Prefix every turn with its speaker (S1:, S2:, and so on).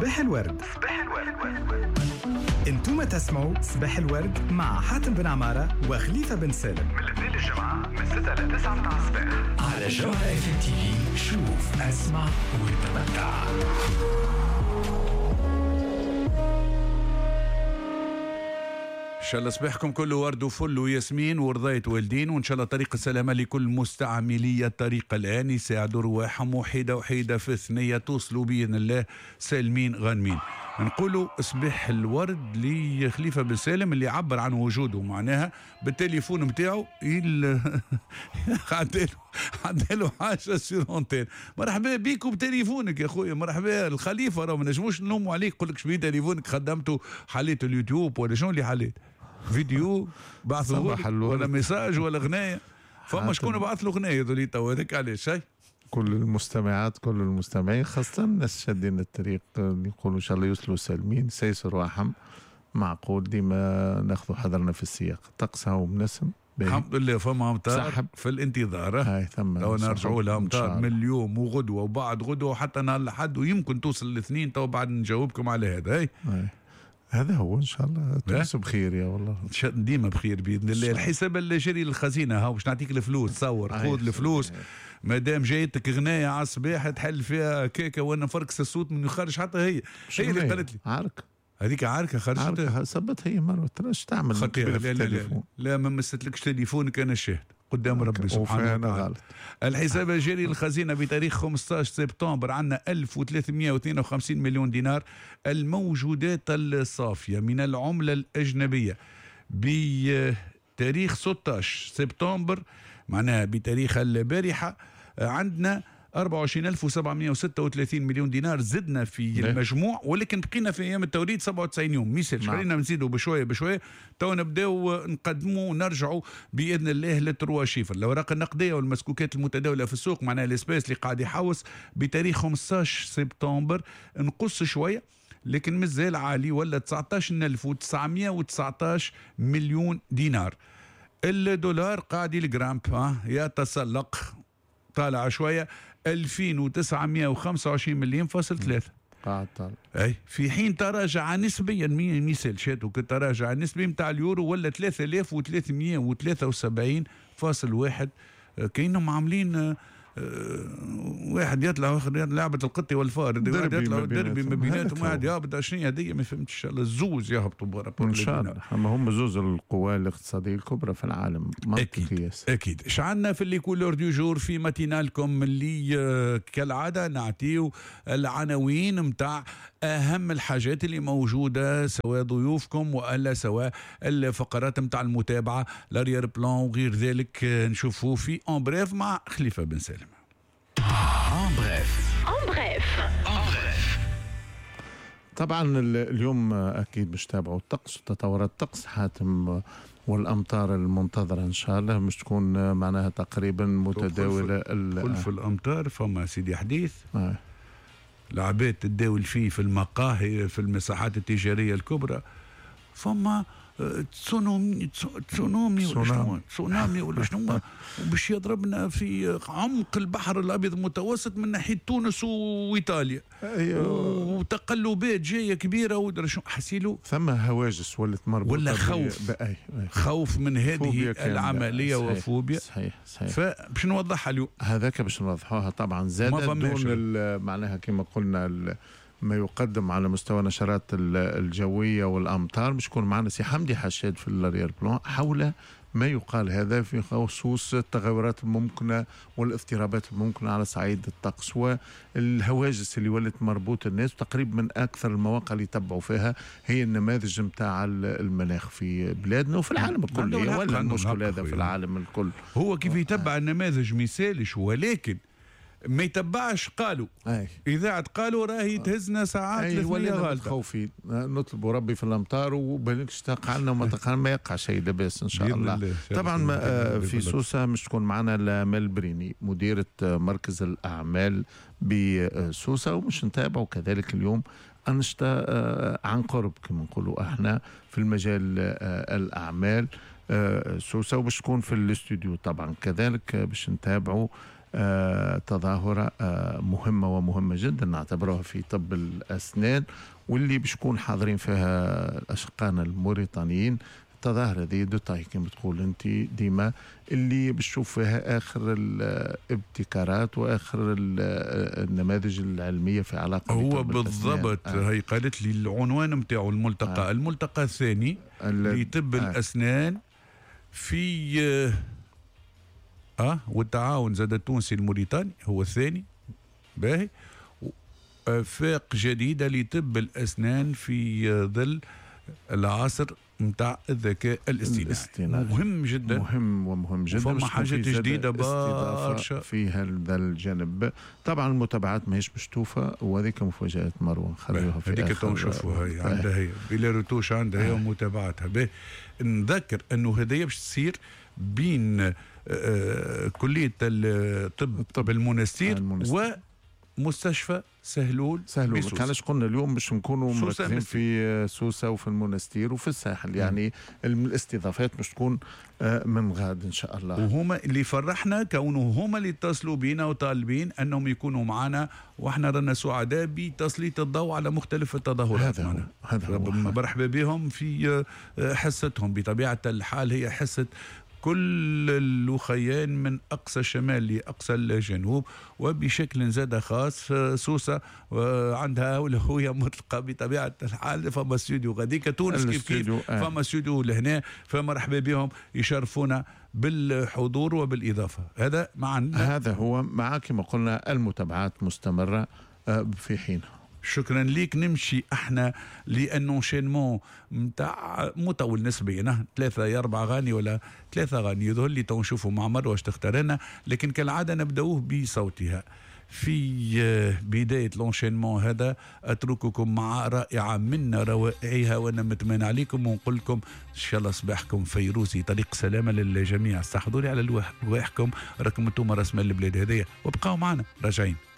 S1: صباح الورد. انتم تسمعوا صباح الورد مع حاتم بن عمارة وخليفة بن سالم
S2: من الاثنين للجمعة من 6 ل 9 متاع الصباح
S3: على جوهرة FM TV. شوف اسمع وتمتع.
S4: إن شاء الله صباحكم كله ورد وفل وياسمين ورضاية والدين، وإن شاء الله طريق السلامة لكل مستعملي الطريق الآن، يساعدوا رواحهم وحيدة وحيدة في ثنية توصلوا بإذن الله سالمين غانمين. نقولوا صباح الورد لخليفة بن سالم اللي عبر عن وجوده معناها بالتليفون متاعه عدله حاجة سيرونتين. مرحبا بيكم بتليفونك يا خويا، مرحبا الخليفة، راه ما نجموش نلوموا عليك، يقول لك شبيه تليفونك خدمته حليت اليوتيوب ولا شنو اللي حليت؟ فيديو بعث ولا ميساج ولا غناية؟ فما شكون بعث له غناية ذولي تو هذاك علاش شيء؟
S5: كل المستمعات كل المستمعين خاصة الناس شادين الطريق يقولوا إن شاء الله يوصلوا سالمين سيسروا رحم. معقول ديما ناخذوا حذرنا في السياق. طقس هاو منسم
S4: الحمد لله، فما امطار في الانتظار.
S5: هاي ثم
S4: لو نرجعوا لها امطار من اليوم وغدوه وبعد غدوه وحتى نهار الاحد ويمكن توصل الاثنين. تو بعد نجاوبكم على هذا. هاي
S5: هذا هو ان شاء الله تونس بخير يا والله
S4: ديما بخير باذن الله. الحساب الجاري للخزينه هاو باش نعطيك الفلوس، تصور خذ الفلوس ما دام جايتك غنايه على الصباح تحل فيها كيكه وانا فركس الصوت من يخرج حتى هي اللي قالت لي
S5: عارك
S4: هذيك عاركه خرجت
S5: صبت هي مره تراش تعمل
S4: لا ما مستلكش تليفونك انا الشاهد قدام ربي سبحانه وتعالى. الحساب الجاري للخزينة بتاريخ 15 سبتمبر عندنا 1352 مليون دينار الموجودات الصافية من العملة الأجنبية. بتاريخ 16 سبتمبر معناها بتاريخ البارحة عندنا 24,736 مليون دينار. زدنا في المجموع ولكن بقينا في ايام التوريد 97 يوم ميسالش. خلينا نزيدوا بشويه بشويه تو نبداو نقدموا ونرجعوا باذن الله للتروا شيفر. الاوراق النقديه والمسكوكات المتداوله في السوق معناها الاسباس اللي قاعد يحوس بتاريخ 15 سبتمبر نقص شويه لكن مازال عالي ولا 19,919 مليون دينار. الدولار قاعد الجرام يتسلق طالع شويه 2,925 مليون فاصل 3
S5: قاعد طالع.
S4: اي في حين تراجع نسبيا ميسال شاتو كتراجع النسبي نتاع اليورو ولا 3,373.1. كأنهم عاملين واحد يطلع واحد لعبة القطي والفار، واحد يطلع الدربي ما بيناتهم، واحد يهبط. شنو هذه ما فهمتش. ان شاء الله الزوز يهبطوا برا
S5: ان شاء الله. اما هم زوز القوى الاقتصاديه الكبرى في العالم.
S4: اكيد ايش عندنا في اللي كولور ديو جور في ماتينالكم اللي كالعاده نعطيو العناوين متاع اهم الحاجات اللي موجوده سواء ضيوفكم والا سواء الفقرات متاع المتابعه لاريير بلان وغير ذلك نشوفوه في اون بريف مع خليفه بن سالم.
S3: En bref.
S5: طبعا اليوم اكيد مش تابعوا الطقس وتطورات الطقس حاتم والامطار المنتظره ان شاء الله مش تكون معناها تقريبا متداوله.
S4: في الامطار فما سيدي حديث العباد تتداول فيه في المقاهي في المساحات التجاريه الكبرى. فما تسونامي ولا شنو باش يضربنا في عمق البحر الابيض المتوسط من ناحيه تونس وايطاليا. وتقلبات جايه كبيره ودرا شنو حسيلو
S5: ثم هواجس ولت مربوطه
S4: ولا خوف من هذه العمليه وفوبيا.
S5: صحيح
S4: فباش نوضحها اليوم
S5: هذاك باش نوضحوها. طبعا زاد دون معناها كما قلنا ما يقدم على مستوى نشرات الجوية والأمطار. مش يكون معنا سي حمدي حشاد في الاريير بلان حول ما يقال هذا في خصوص التغيرات الممكنة والاضطرابات الممكنة على صعيد الطقس والهواجس اللي ولت مربوط الناس. تقريبا من أكثر المواقع اللي يتبعوا فيها هي النماذج متاع المناخ في بلادنا وفي العالم الكل. ولا المشكلة هذا في العالم الكل.
S4: هو كيف يتبع النماذج مثالش ولكن ما يتبعش. قالوا إذاعة قالوا راهي تهزنا ساعات
S5: ولا خوفي نطلبوا ربي في الأمطار وبالكش تقع لنا وما تقع ما يقع شيء لاباس إن شاء الله. طبعا في سوسة مش تكون معنا لامال بريني مديرة مركز الأعمال بسوسة ومش نتابعوا كذلك اليوم أنشطة عن قرب كما نقولوا احنا في المجال الأعمال سوسة وباش تكون في الاستوديو طبعا كذلك باش نتابعوا تظاهرة مهمة ومهمة جدا نعتبرها في طب الأسنان، واللي باش يكون حاضرين فيها أشقائنا الموريتانيين. التظاهرة هذه دوتاي كما تقول أنت ديما، اللي بتشوف فيها آخر الابتكارات وآخر النماذج العلمية في علاقة
S4: هو بالضبط. هي قالت لي العنوان متاعه الملتقى. الملتقى الثاني لطب الأسنان في والتعاون زاد التونسي الموريتاني هو الثاني. باهي. آفاق جديدة لطب الأسنان في ظل العصر متاع الذكاء الاصطناعي. مهم جدا،
S5: مهم جدا.
S4: فما حاجات جديدة برشا
S5: في هذا الجانب. طبعا المتابعات ماهيش باش توفى، وهذيك مفاجآت مروان خليوها في
S4: هذيك تو نشوفوها. هي عندها هي بلا رتوش، عندها هي ومتابعتها. به نذكر انه هدايا باش تصير بين كلية الطب المنستير ومستشفى سهلول.
S5: كانش قلنا اليوم باش نكونوا مركزين في سوسة وفي المنستير وفي الساحل، يعني الاستضافات باش تكون من غاد ان شاء الله.
S4: وهما اللي فرحنا كونه هما اللي اتصلوا بينا وطالبين انهم يكونوا معنا، واحنا رانا سعداء بتسليط الضوء على مختلف التظاهرات.
S5: هذا هو
S4: مرحبا بهم في حصتهم. بطبيعة الحال هي حصة كل الوخيان من أقصى الشمال لأقصى الجنوب، وبشكل زاد خاص سوسة عندها أولوية مطلقة بطبيعة الحال. فما استوديو غاديك تونس كيف فما استوديو لهنا، فمرحبا بهم يشرفونا بالحضور وبالإضافة. هذا معنا،
S5: هذا هو معك كما قلنا. المتابعات مستمرة في حينها.
S4: شكرا ليك. نمشي احنا لانونشينمون نتاع مطول نسبيا، 3 يا 4 أغاني ولا 3 أغاني يظهر لي تو نشوفوا مع مروه واش تختار لنا، لكن كالعاده نبداوه بصوتها. في بدايه لونشينمون هذا اترككم مع رائعه من روائعها، وانا متمنى عليكم ونقول لكم ان شاء الله صباحكم فيروسي، طريق سلامه للجميع. استحضروا لي على رواحكم، راكم انتم راس مال البلاد هذيا، وابقاو معنا راجعين.